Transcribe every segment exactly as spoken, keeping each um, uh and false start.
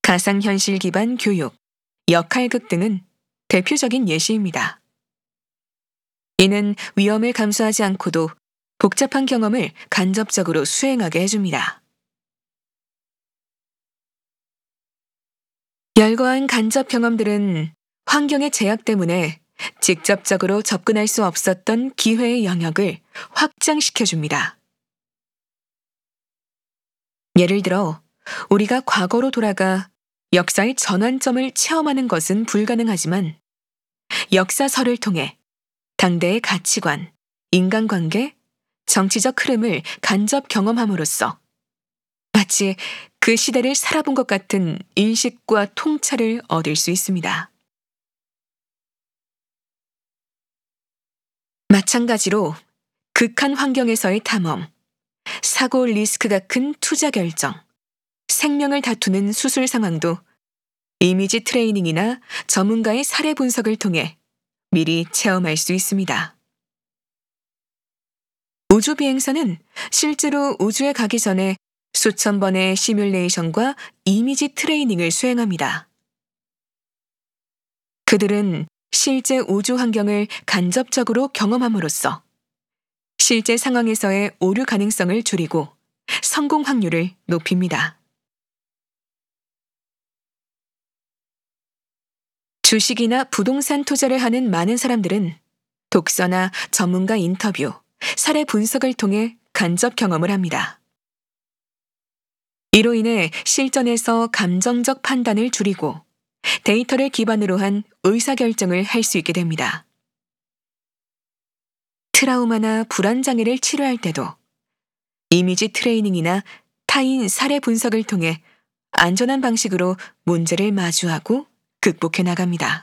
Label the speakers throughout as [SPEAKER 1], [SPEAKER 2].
[SPEAKER 1] 가상현실 기반 교육, 역할극 등은 대표적인 예시입니다. 이는 위험을 감수하지 않고도 복잡한 경험을 간접적으로 수행하게 해줍니다. 열거한 간접 경험들은 환경의 제약 때문에 직접적으로 접근할 수 없었던 기회의 영역을 확장시켜줍니다. 예를 들어, 우리가 과거로 돌아가 역사의 전환점을 체험하는 것은 불가능하지만 역사서를 통해 당대의 가치관, 인간관계, 정치적 흐름을 간접 경험함으로써 마치 그 시대를 살아본 것 같은 인식과 통찰을 얻을 수 있습니다. 마찬가지로 극한 환경에서의 탐험, 사고 리스크가 큰 투자 결정, 생명을 다투는 수술 상황도 이미지 트레이닝이나 전문가의 사례 분석을 통해 미리 체험할 수 있습니다. 우주 비행사는 실제로 우주에 가기 전에 수천 번의 시뮬레이션과 이미지 트레이닝을 수행합니다. 그들은 실제 우주 환경을 간접적으로 경험함으로써 실제 상황에서의 오류 가능성을 줄이고 성공 확률을 높입니다. 주식이나 부동산 투자를 하는 많은 사람들은 독서나 전문가 인터뷰, 사례 분석을 통해 간접 경험을 합니다. 이로 인해 실전에서 감정적 판단을 줄이고 데이터를 기반으로 한 의사결정을 할 수 있게 됩니다. 트라우마나 불안장애를 치료할 때도 이미지 트레이닝이나 타인 사례 분석을 통해 안전한 방식으로 문제를 마주하고 극복해 나갑니다.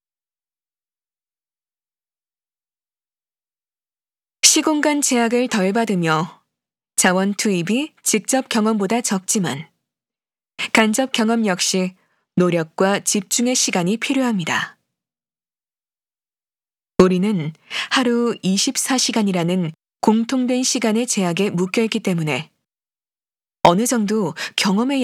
[SPEAKER 1] 시공간 제약을 덜 받으며 자원 투입이 직접 경험보다 적지만 간접 경험 역시 노력과 집중의 시간이 필요합니다. 우리는 하루 이십사 시간이라는 공통된 시간의 제약에 묶여있기 때문에 어느 정도 경험의